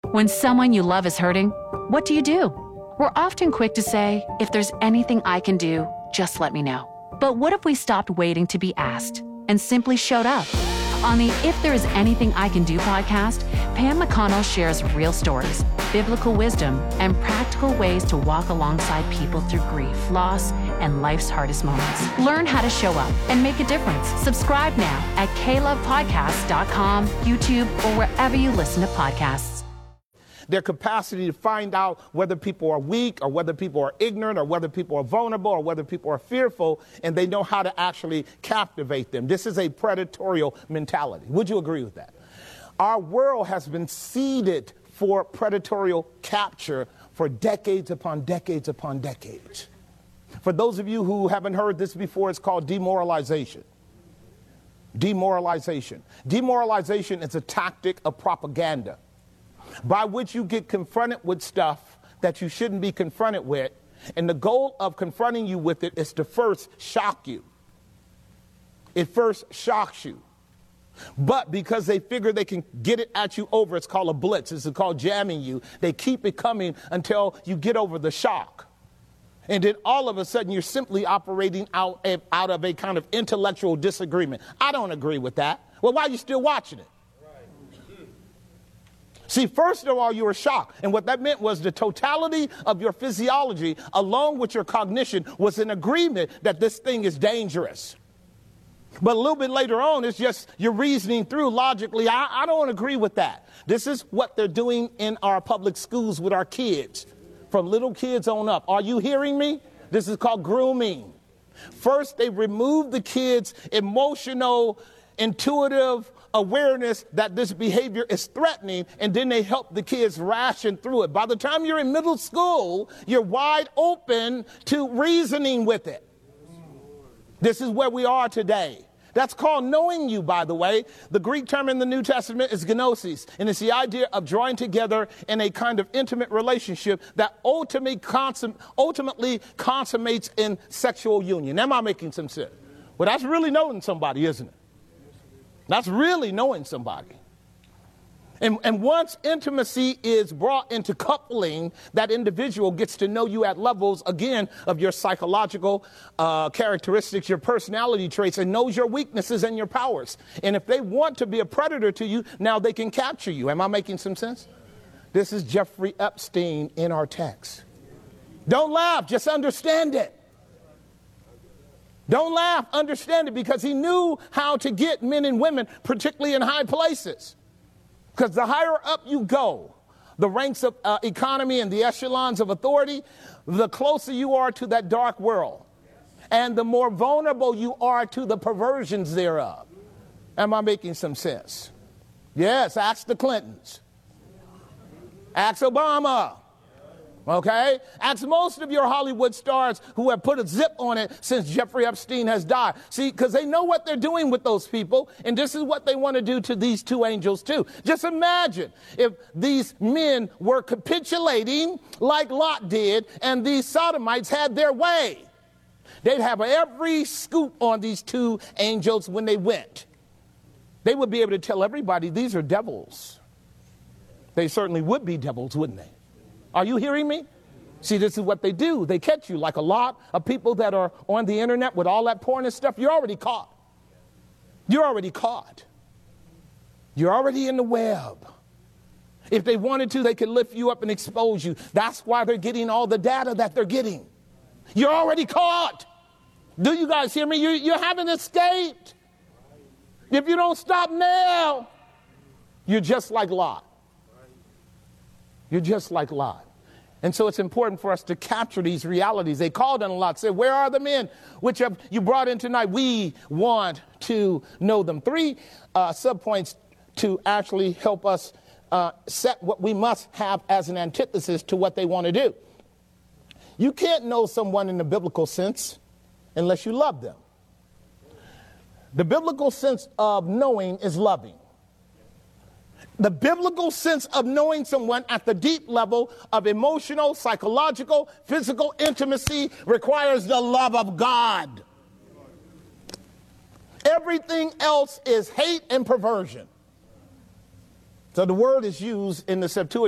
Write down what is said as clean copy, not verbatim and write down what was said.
When someone you love is hurting, what do? We're often quick to say, if there's anything I can do, just let me know. But what if we stopped waiting to be asked and simply showed up? On the If There Is Anything I Can Do podcast, Pam McConnell shares real stories, biblical wisdom, and practical ways to walk alongside people through grief, loss, and life's hardest moments. Learn how to show up and make a difference. Subscribe now at klovepodcast.com, YouTube, or wherever you listen to podcasts. Their capacity to find out whether people are weak or whether people are ignorant or whether people are vulnerable or whether people are fearful, and they know how to actually captivate them. This is a predatorial mentality. Would you agree with that? Our world has been seeded for predatorial capture for decades upon decades upon decades. For those of you who haven't heard this before, it's called demoralization. Demoralization. Demoralization is a tactic of propaganda by which you get confronted with stuff that you shouldn't be confronted with, and the goal of confronting you with it is to first shock you. It first shocks you. But because they figure they can get it at you over, it's called a blitz. It's called jamming you. They keep it coming until you get over the shock. And then all of a sudden you're simply operating out of a kind of intellectual disagreement. I don't agree with that. Well, why are you still watching it? See, first of all, you were shocked. And what that meant was the totality of your physiology, along with your cognition, was in agreement that this thing is dangerous. But a little bit later on, it's just you're reasoning through logically. I don't agree with that. This is what they're doing in our public schools with our kids, from little kids on up. Are you hearing me? This is called grooming. First, they remove the kids' emotional, intuitive awareness that this behavior is threatening, and then they help the kids ration through it. By the time you're in middle school, you're wide open to reasoning with it. This is where we are today. That's called knowing you, by the way. The Greek term in the New Testament is gnosis, and it's the idea of drawing together in a kind of intimate relationship that ultimately consummates in sexual union. Am I making some sense? Well, that's really knowing somebody, isn't it? That's really knowing somebody. And once intimacy is brought into coupling, that individual gets to know you at levels, again, of your psychological characteristics, your personality traits, and knows your weaknesses and your powers. And if they want to be a predator to you, now they can capture you. Am I making some sense? This is Jeffrey Epstein in our text. Don't laugh, just understand it. Don't laugh, understand it, because he knew how to get men and women, particularly in high places. Because the higher up you go, the ranks of economy and the echelons of authority, the closer you are to that dark world. And the more vulnerable you are to the perversions thereof. Am I making some sense? Yes, ask the Clintons. Ask Obama. Okay? Ask most of your Hollywood stars who have put a zip on it since Jeffrey Epstein has died. See, because they know what they're doing with those people, and this is what they want to do to these two angels too. Just imagine if these men were capitulating like Lot did, and these sodomites had their way. They'd have every scoop on these two angels when they went. They would be able to tell everybody these are devils. They certainly would be devils, wouldn't they? Are you hearing me? See, this is what they do. They catch you like a lot of people that are on the internet with all that porn and stuff. You're already caught. You're already caught. You're already in the web. If they wanted to, they could lift you up and expose you. That's why they're getting all the data that they're getting. You're already caught. Do you guys hear me? You haven't escaped. If you don't stop now, you're just like Lot. You're just like Lot. And so it's important for us to capture these realities. They called on Lot, said, where are the men which have you brought in tonight? We want to know them. 3 subpoints to actually help us set what we must have as an antithesis to what they want to do. You can't know someone in the biblical sense unless you love them. The biblical sense of knowing is loving. The biblical sense of knowing someone at the deep level of emotional, psychological, physical intimacy requires the love of God. Everything else is hate and perversion. So the word is used in the Septuagint